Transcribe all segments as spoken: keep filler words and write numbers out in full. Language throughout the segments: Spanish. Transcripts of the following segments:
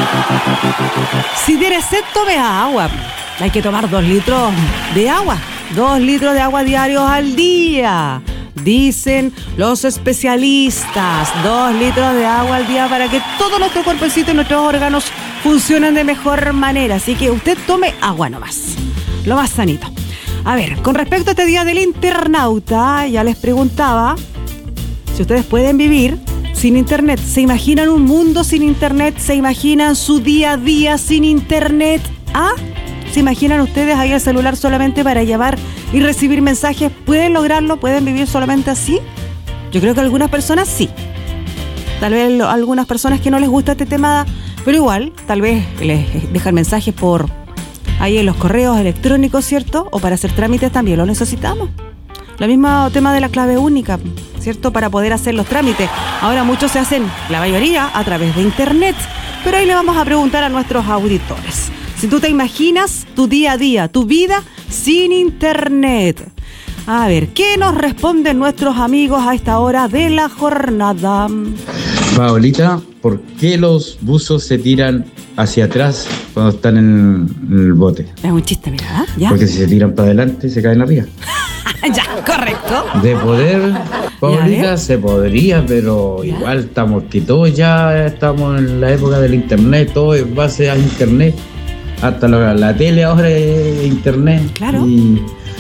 Si tienes sed, tome agua. Hay que tomar dos litros de agua. Dos litros de agua diarios al día. Dicen los especialistas. Dos litros de agua al día para que todo nuestro cuerpecito y nuestros órganos funcionen de mejor manera. Así que usted tome agua nomás. Lo más sanito. A ver, con respecto a este día del internauta, ya les preguntaba si ustedes pueden vivir sin internet. ¿Se imaginan un mundo sin internet? ¿Se imaginan su día a día sin internet? ¿Ah? ¿Se imaginan ustedes ahí el celular solamente para llamar y recibir mensajes? ¿Pueden lograrlo? ¿Pueden vivir solamente así? Yo creo que algunas personas sí. Tal vez lo, algunas personas que no les gusta este tema, pero igual, tal vez les dejan mensajes por ahí en los correos electrónicos, ¿cierto? O para hacer trámites también lo necesitamos. Lo mismo tema de la clave única, ¿cierto? Para poder hacer los trámites. Ahora muchos se hacen, la mayoría, a través de internet. Pero ahí le vamos a preguntar a nuestros auditores. Si tú te imaginas tu día a día, tu vida sin internet. A ver, ¿qué nos responden nuestros amigos a esta hora de la jornada? Paolita, ¿por qué los buzos se tiran hacia atrás cuando están en, en el bote? Es un chiste, mira, ¿ya? Porque si se tiran para adelante, se caen arriba. Ya, correcto. De poder, Paolita, se podría, pero ¿Ya? igual estamos que todos ya estamos en la época del internet, todo es base a internet. Hasta la, la tele ahora es internet. Claro. Y,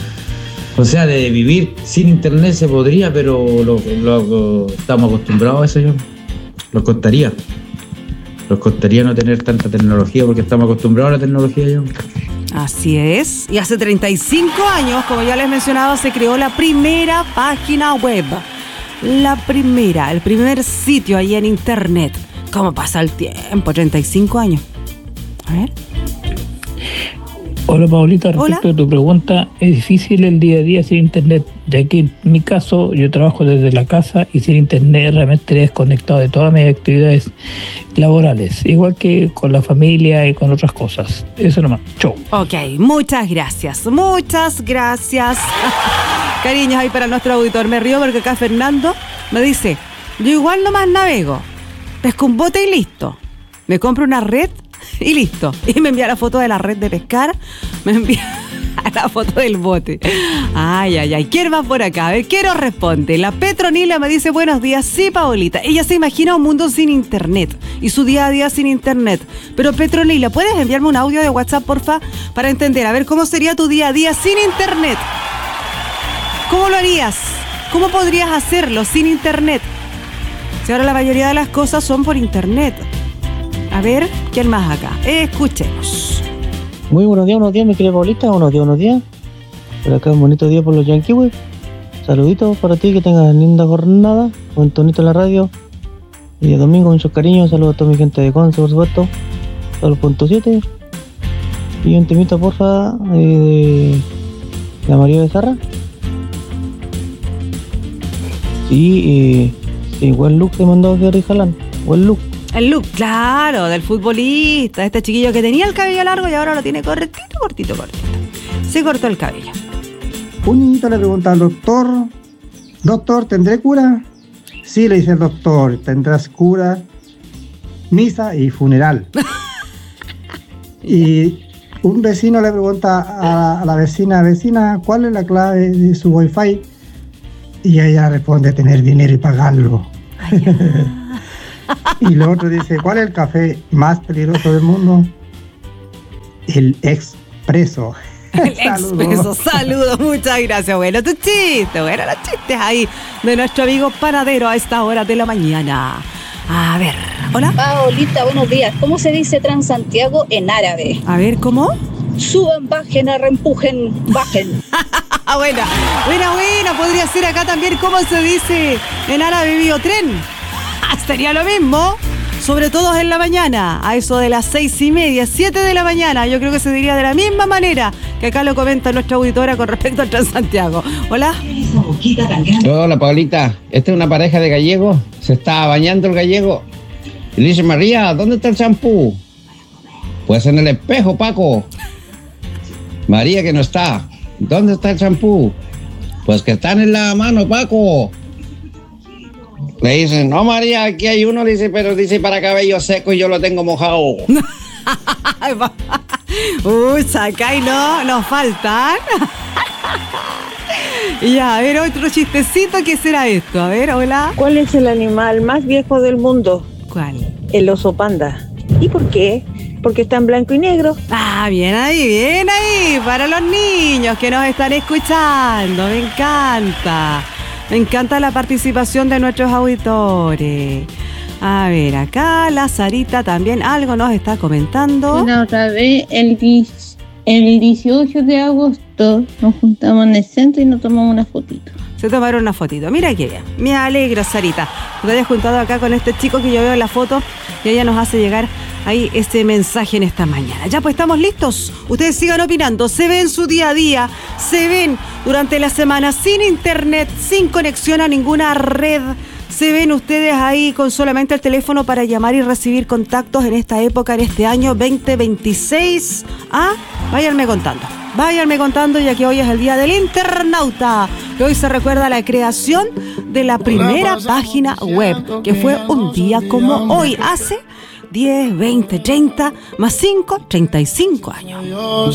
o sea, de vivir sin internet se podría, pero lo, lo, lo, estamos acostumbrados a eso. Yo. Nos costaría. Nos costaría no tener tanta tecnología porque estamos acostumbrados a la tecnología. Yo. Así es. Y hace treinta y cinco años, como ya les mencionaba, se creó la primera página web. La primera, el primer sitio ahí en internet. ¿Cómo pasa el tiempo? treinta y cinco años. A ver. Hola Paolita, respecto Hola. a tu pregunta, es difícil el día a día sin internet, ya que en mi caso yo trabajo desde la casa y sin internet realmente he desconectado de todas mis actividades laborales, igual que con la familia y con otras cosas. Eso nomás, chau. Ok, muchas gracias, muchas gracias. Cariños ahí para nuestro auditor. Me río porque acá Fernando me dice, yo igual nomás navego, pesco un bote y listo. Me compro una red y listo. Y me envía la foto de la red de pescar. Me envía la foto del bote. Ay, ay, ay. ¿Quién va por acá? A ver, ¿qué nos responde? La Petronila me dice, buenos días. Sí, Paolita. Ella se imagina un mundo sin internet y su día a día sin internet. Pero Petronila, ¿puedes enviarme un audio de WhatsApp, porfa? Para entender, a ver, ¿cómo sería tu día a día sin internet? ¿Cómo lo harías? ¿Cómo podrías hacerlo sin internet? Si ahora la mayoría de las cosas son por internet. A ver, ¿quién más acá? Escuchemos. Muy buenos días, buenos días, mi querida Paulita. Buenos días, buenos días. Por acá un bonito día por los Yankees, güey. Saluditos para ti, que tengas linda jornada. Buen tonito en la radio. Y de domingo, muchos cariños. Saludos a toda mi gente de Conce, por supuesto. Solo punto siete. Y un temita, porfa, eh, de la María Becerra. Sí, eh, sí, buen look que mandó Gary Jalán. Buen look. El look, claro, del futbolista, este chiquillo que tenía el cabello largo y ahora lo tiene cortito, cortito, cortito. Se cortó el cabello. Un niñito le pregunta al doctor, doctor, ¿tendré cura? Sí, le dice el doctor, tendrás cura, misa y funeral. Y un vecino le pregunta a, a la vecina, vecina, ¿cuál es la clave de su wifi? Y ella responde, tener dinero y pagarlo. Y el otro dice, ¿cuál es el café más peligroso del mundo? El expreso. El expreso, saludos, muchas gracias. Bueno, tu chiste, bueno, los chistes ahí de nuestro amigo panadero a esta hora de la mañana. A ver, hola. Paolita, buenos días. ¿Cómo se dice Transantiago en árabe? A ver, ¿cómo? Suban, bajen, arrempujen, bajen. buena, buena, buena. Podría ser acá también, ¿cómo se dice en árabe biotren? Sería lo mismo, sobre todo en la mañana, a eso de las seis y media, siete de la mañana. Yo creo que se diría de la misma manera que acá lo comenta nuestra auditora con respecto al Transantiago. Hola. Hola, Paulita. Esta es una pareja de gallegos. Se está bañando el gallego y le dice, María, ¿dónde está el champú? Pues en el espejo, Paco. María, que no está. ¿Dónde está el champú? Pues que están en la mano, Paco. Le dicen, no María, aquí hay uno, le dice, pero dice para cabello seco y yo lo tengo mojado. Uy, saca y no, nos faltan. Ya, a ver, otro chistecito, ¿qué será esto? A ver, hola. ¿Cuál es el animal más viejo del mundo? ¿Cuál? El oso panda. ¿Y por qué? Porque está en blanco y negro. Ah, bien ahí, bien ahí, para los niños que nos están escuchando, me encanta. Me encanta la participación de nuestros auditores. A ver, acá la Sarita también algo nos está comentando. La otra vez, el, el dieciocho de agosto, nos juntamos en el centro y nos tomamos una fotito. Se tomaron una fotito. Mira qué bien. Me alegro, Sarita, que te hayas juntado acá con este chico que yo veo en la foto y ella nos hace llegar ahí ese mensaje en esta mañana. Ya, pues estamos listos. Ustedes sigan opinando. Se ven su día a día, se ven durante la semana sin internet, sin conexión a ninguna red. Se ven ustedes ahí con solamente el teléfono para llamar y recibir contactos en esta época, en este año veinte veintiséis. Ah, váyanme contando. Váyanme contando, ya que hoy es el día del internauta, que hoy se recuerda la creación de la primera página web, que fue un día como hoy, hace diez, veinte, treinta, más cinco, treinta y cinco años.